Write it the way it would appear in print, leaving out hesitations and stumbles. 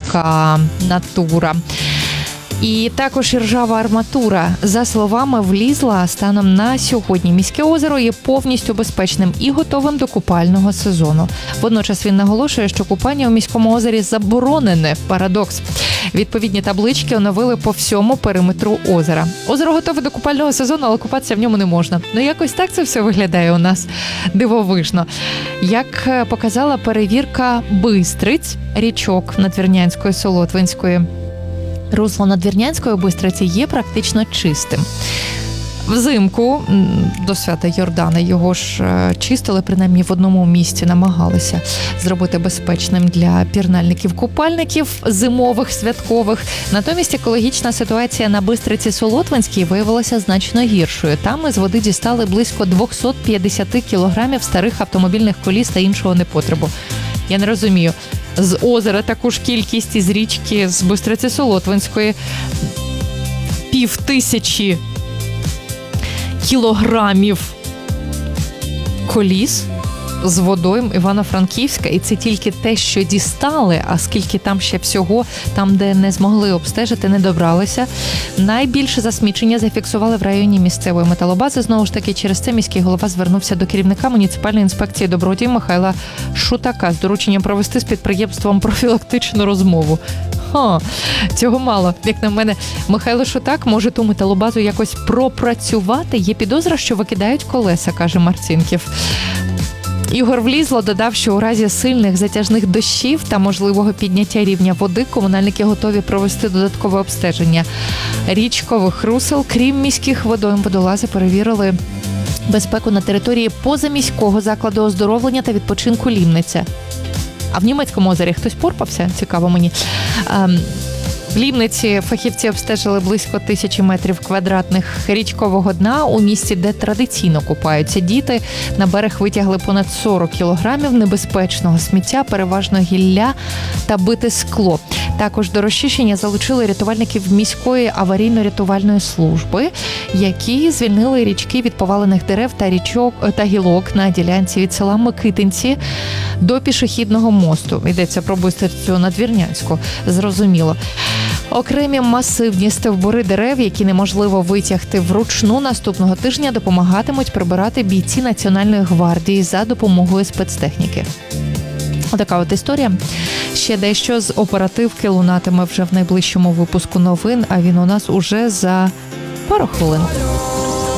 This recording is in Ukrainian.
гірська натура. І також іржава арматура, за словами влізла, станом на сьогодні міське озеро є повністю безпечним і готовим до купального сезону. Водночас він наголошує, що купання у міському озері заборонене. Парадокс. Відповідні таблички оновили по всьому периметру озера. Озеро готове до купального сезону, але купатися в ньому не можна. Ну якось так це все виглядає у нас дивовижно. Як показала перевірка бистриць річок Надвірнянської, Солотвинської, русло Надвірнянської Бистриці є практично чистим. Взимку до свята Йордана його ж чистили, принаймні в одному місці намагалися зробити безпечним для пірнальників-купальників зимових, святкових. Натомість екологічна ситуація на Бистриці Солотвинській виявилася значно гіршою. Там із води дістали близько 250 кілограмів старих автомобільних коліс та іншого непотребу. Я не розумію. З озера таку ж кількість, із річки, з Бистриці Солотвинської 5000 кілограмів коліс з водою Івано-Франківська. І це тільки те, що дістали, а скільки там ще всього, там, де не змогли обстежити, не добралися. Найбільше засмічення зафіксували в районі місцевої металобази. Знову ж таки, через це міський голова звернувся до керівника муніципальної інспекції добродій Михайла Шутака з дорученням провести з підприємством профілактичну розмову. Цього мало. Як на мене, Михайло Шутак може ту металобазу якось пропрацювати. Є підозра, що викидають колеса, каже Марцінків. Ігор Влізло додав, що у разі сильних затяжних дощів та можливого підняття рівня води комунальники готові провести додаткове обстеження річкових русел. Крім міських водойм, водолази перевірили безпеку на території позаміського закладу оздоровлення та відпочинку Лімниця. А в німецькому озері хтось порпався? Цікаво мені. В Лімниці фахівці обстежили близько 1000 метрів квадратних річкового дна у місці, де традиційно купаються діти. На берег витягли понад 40 кілограмів небезпечного сміття, переважно гілля та бите скло. Також до розчищення залучили рятувальників міської аварійно-рятувальної служби, які звільнили річки від повалених дерев та річок та гілок на ділянці від села Микитинці до пішохідного мосту. Йдеться про Бистрицю Надвірнянську, зрозуміло. Окремі масивні стовбури дерев, які неможливо витягти вручну, наступного тижня допомагатимуть прибирати бійці Національної гвардії за допомогою спецтехніки. Отака от історія. Ще дещо з оперативки лунатиме вже в найближчому випуску новин, а він у нас уже за пару хвилин.